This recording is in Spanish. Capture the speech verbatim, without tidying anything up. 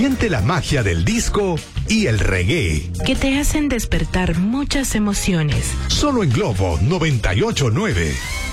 Siente la magia del disco y el reggae, que te hacen despertar muchas emociones. Solo en Globo noventa y ocho punto nueve.